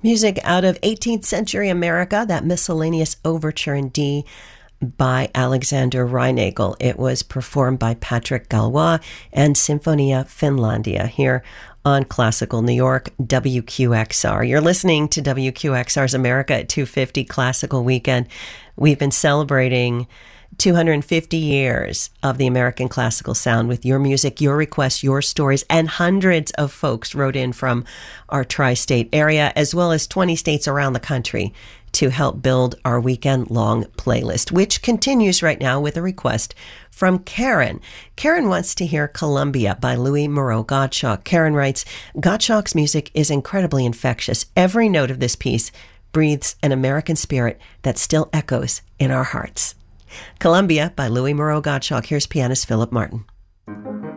Music out of 18th century America, that miscellaneous overture in D by Alexander Reinagel. It was performed by Patrick Galois and Sinfonia Finlandia here on Classical New York, WQXR. You're listening to WQXR's America at 250 Classical Weekend. We've been celebrating 250 years of the American classical sound with your music, your requests, your stories, and hundreds of folks wrote in from our tri-state area, as well as 20 states around the country, to help build our weekend-long playlist, which continues right now with a request from Karen. Karen wants to hear Columbia by Louis Moreau Gottschalk. Karen writes, Gottschalk's music is incredibly infectious. Every note of this piece breathes an American spirit that still echoes in our hearts. Columbia by Louis Moreau Gottschalk. Here's pianist Philip Martin.